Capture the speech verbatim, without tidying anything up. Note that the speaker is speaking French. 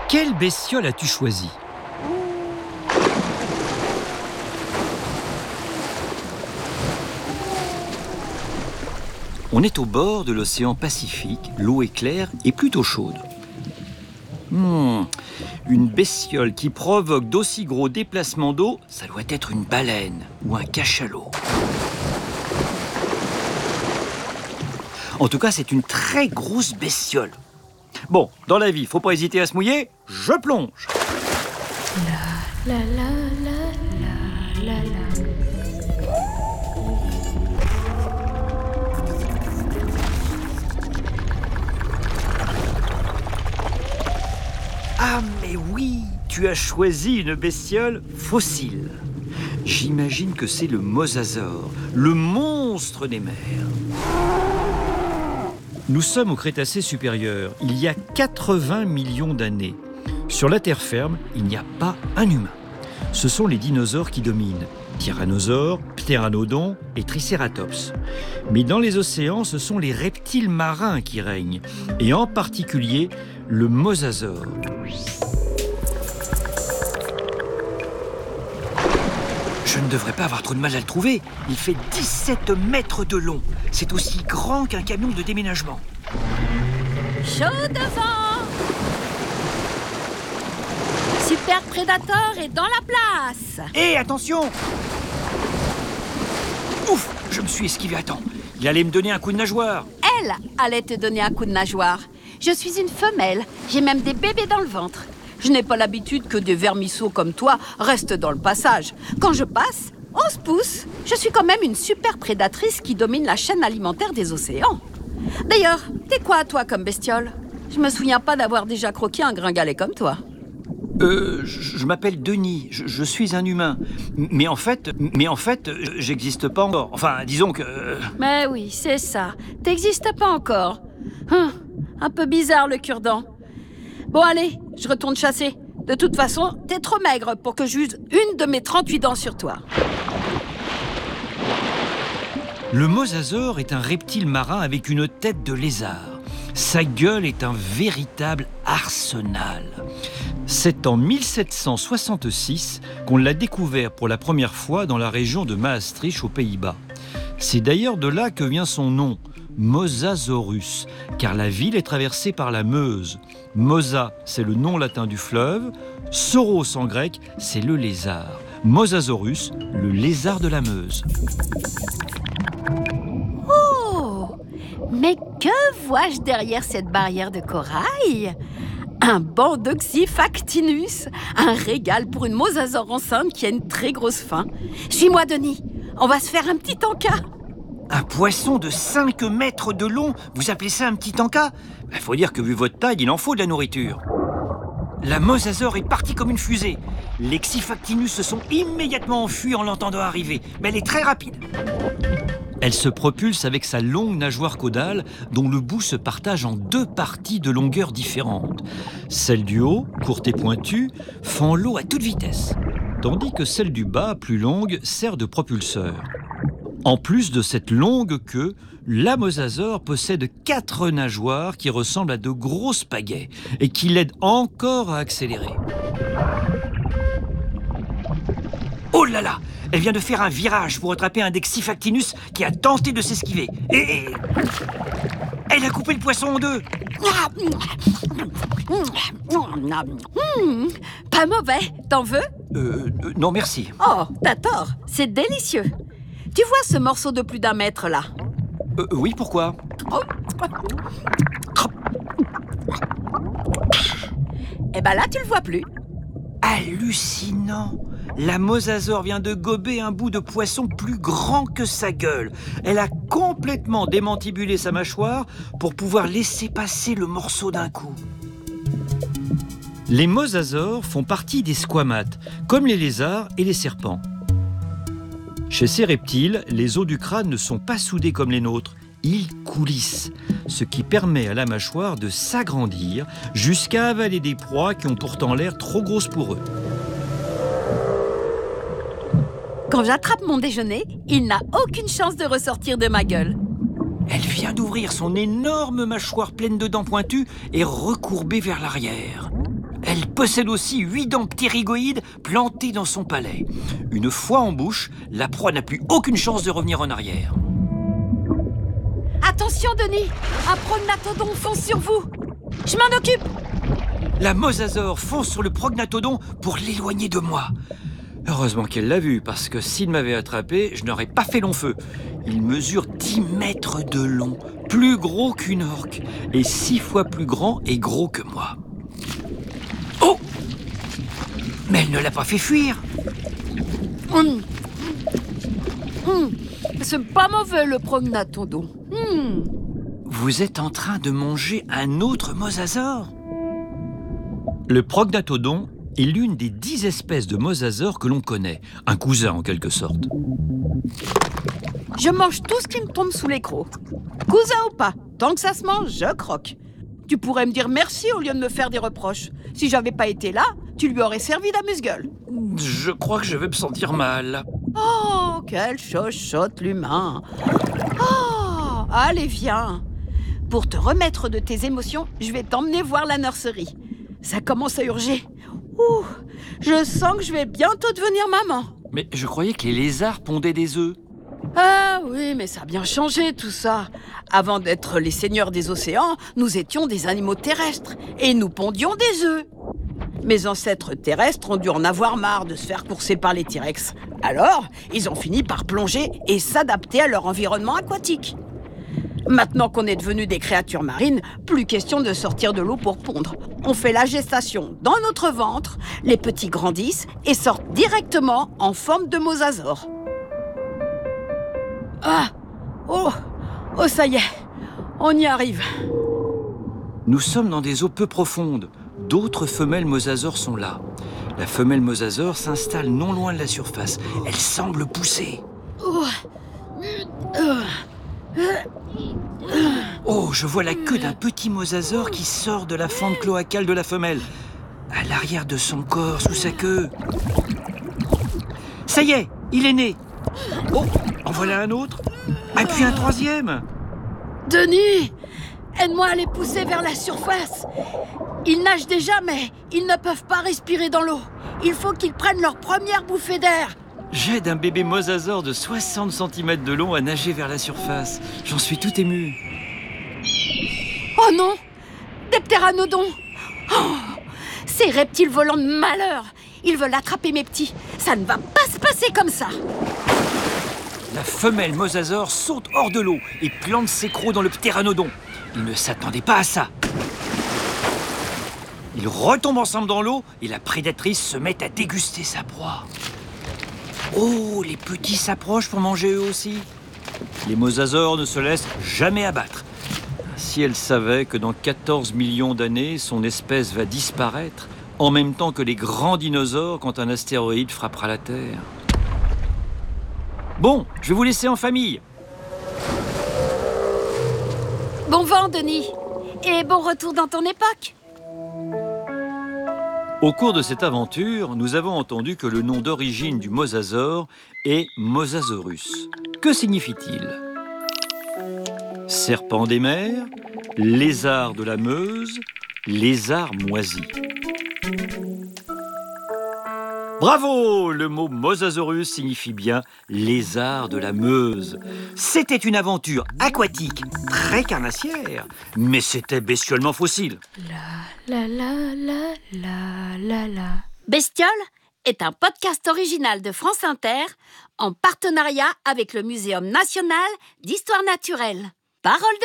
Quelle bestiole as-tu choisi ? On est au bord de l'océan Pacifique, l'eau est claire et plutôt chaude. Hmm, une bestiole qui provoque d'aussi gros déplacements d'eau, ça doit être une baleine ou un cachalot. En tout cas, c'est une très grosse bestiole. Bon, dans la vie, faut pas hésiter à se mouiller, je plonge. La la la la la la la. Ah mais oui, tu as choisi une bestiole fossile. J'imagine que c'est le mosasaure, le monstre des mers. Nous sommes au Crétacé supérieur, il y a quatre-vingts millions d'années. Sur la terre ferme, il n'y a pas un humain. Ce sont les dinosaures qui dominent. Tyrannosaures, Ptéranodons et Tricératops. Mais dans les océans, ce sont les reptiles marins qui règnent, et en particulier le mosasaure. Je ne devrais pas avoir trop de mal à le trouver. Il fait dix-sept mètres de long. C'est aussi grand qu'un camion de déménagement. Chaud devant. Super Predator est dans la place. Hé, attention! Ouf, je me suis esquivé à temps. Il allait me donner un coup de nageoire. Elle allait te donner un coup de nageoire. Je suis une femelle. J'ai même des bébés dans le ventre. Je n'ai pas l'habitude que des vermisseaux comme toi restent dans le passage. Quand je passe, on se pousse. Je suis quand même une super prédatrice qui domine la chaîne alimentaire des océans. D'ailleurs, t'es quoi, toi, comme bestiole? Je me souviens pas d'avoir déjà croqué un gringalet comme toi. Euh, je, je m'appelle Denis, je, je suis un humain. Mais en fait, mais en fait, j'existe pas encore. Enfin, disons que... Euh... Mais oui, c'est ça. T'existes pas encore. Hum, un peu bizarre, le cure-dent. Bon, allez, je retourne chasser. De toute façon, t'es trop maigre pour que j'use une de mes trente-huit dents sur toi. Le mosasaure est un reptile marin avec une tête de lézard. Sa gueule est un véritable arsenal. C'est en mille sept cent soixante-six qu'on l'a découvert pour la première fois dans la région de Maastricht aux Pays-Bas. C'est d'ailleurs de là que vient son nom, Mosasaurus, car la ville est traversée par la Meuse. Mosa, c'est le nom latin du fleuve. Sauros en grec, c'est le lézard. Mosasaurus, le lézard de la Meuse. Oh! Mais que vois-je derrière cette barrière de corail? Un banc d'Oxyphactinus, un régal pour une mosasaure enceinte qui a une très grosse faim. Suis-moi, Denis, on va se faire un petit encas. Un poisson de cinq mètres de long, vous appelez ça un petit encas? Il faut dire que vu votre taille, il en faut de la nourriture. La mosasaure est partie comme une fusée. Les Xyphactinus se sont immédiatement enfuis en l'entendant arriver, mais elle est très rapide. Elle se propulse avec sa longue nageoire caudale dont le bout se partage en deux parties de longueur différentes. Celle du haut, courte et pointue, fend l'eau à toute vitesse, tandis que celle du bas, plus longue, sert de propulseur. En plus de cette longue queue, la mosasaure possède quatre nageoires qui ressemblent à de grosses pagaies et qui l'aident encore à accélérer. Oh là là! Elle vient de faire un virage pour attraper un des Xyphactinus qui a tenté de s'esquiver. Et... elle a coupé le poisson en deux. Mmh, pas mauvais, t'en veux? Euh, euh, non merci. Oh, t'as tort, c'est délicieux. Tu vois ce morceau de plus d'un mètre là? Euh, oui, pourquoi? Oh. Eh ben là, tu le vois plus. Hallucinant! La mosasaure vient de gober un bout de poisson plus grand que sa gueule. Elle a complètement démantibulé sa mâchoire pour pouvoir laisser passer le morceau d'un coup. Les mosasaures font partie des squamates, comme les lézards et les serpents. Chez ces reptiles, les os du crâne ne sont pas soudés comme les nôtres. Ils coulissent, ce qui permet à la mâchoire de s'agrandir jusqu'à avaler des proies qui ont pourtant l'air trop grosses pour eux. Quand j'attrape mon déjeuner, il n'a aucune chance de ressortir de ma gueule. Elle vient d'ouvrir son énorme mâchoire pleine de dents pointues et recourbée vers l'arrière. Elle Elle possède aussi huit dents ptérygoïdes plantées dans son palais. Une fois en bouche, la proie n'a plus aucune chance de revenir en arrière. Attention, Denis! Un prognathodon fonce sur vous! Je m'en occupe! La mosasaure fonce sur le prognathodon pour l'éloigner de moi. Heureusement qu'elle l'a vu, parce que s'il m'avait attrapé, je n'aurais pas fait long feu. Il mesure dix mètres de long, plus gros qu'une orque, et six fois plus grand et gros que moi. Oh! Mais elle ne l'a pas fait fuir. Hum. Hum. C'est pas mauvais, le prognathodon. Hum. Vous êtes en train de manger un autre mosasaure? Le prognathodon est l'une des dix espèces de mosasaures que l'on connaît. Un cousin, en quelque sorte. Je mange tout ce qui me tombe sous les crocs. Cousin ou pas, tant que ça se mange, je croque. Tu pourrais me dire merci au lieu de me faire des reproches. Si j'avais pas été là, tu lui aurais servi d'amuse-gueule. Je crois que je vais me sentir mal. Oh, quelle chochotte l'humain. Oh, allez, viens. Pour te remettre de tes émotions, je vais t'emmener voir la nurserie. Ça commence à urger. Ouh, je sens que je vais bientôt devenir maman. Mais je croyais que les lézards pondaient des œufs. Ah oui, mais ça a bien changé tout ça. Avant d'être les seigneurs des océans, nous étions des animaux terrestres et nous pondions des œufs. Mes ancêtres terrestres ont dû en avoir marre de se faire courser par les T-Rex. Alors, ils ont fini par plonger et s'adapter à leur environnement aquatique. Maintenant qu'on est devenus des créatures marines, plus question de sortir de l'eau pour pondre. On fait la gestation dans notre ventre, les petits grandissent et sortent directement en forme de mosasaure. Ah! Oh! Oh, ça y est! On y arrive! Nous sommes dans des eaux peu profondes. D'autres femelles mosasaures sont là. La femelle mosasaure s'installe non loin de la surface. Elle semble pousser. Oh! Oh, je vois la queue d'un petit mosasaure qui sort de la fente cloacale de la femelle. À l'arrière de son corps, sous sa queue. Ça y est, il est né. Oh, en voilà un autre. Et puis un troisième. Denis! Aide-moi à les pousser vers la surface. Ils nagent déjà, mais ils ne peuvent pas respirer dans l'eau. Il faut qu'ils prennent leur première bouffée d'air. J'aide un bébé mosasaure de soixante centimètres de long à nager vers la surface. J'en suis tout ému. Oh non! Des ptéranodons! Oh, ces reptiles volants de malheur! Ils veulent attraper mes petits. Ça ne va pas se passer comme ça. La femelle mosasaure saute hors de l'eau et plante ses crocs dans le ptéranodon. Il ne s'attendait pas à ça. Ils retombent ensemble dans l'eau et la prédatrice se met à déguster sa proie. Oh, les petits s'approchent pour manger eux aussi. Les mosasaures ne se laissent jamais abattre. Si elle savait que dans quatorze millions d'années, son espèce va disparaître, en même temps que les grands dinosaures quand un astéroïde frappera la Terre. Bon, je vais vous laisser en famille. Bon vent, Denis. Et bon retour dans ton époque. Au cours de cette aventure, nous avons entendu que le nom d'origine du mosasaure est Mosasaurus. Que signifie-t-il? Serpent des mers, lézard de la Meuse, lézard moisi. Bravo! Le mot Mosasaurus signifie bien lézard de la Meuse. C'était une aventure aquatique très carnassière, mais c'était bestiolement fossile. La la la la la la la. Bestiole est un podcast original de France Inter en partenariat avec le Muséum national d'histoire naturelle. Parole de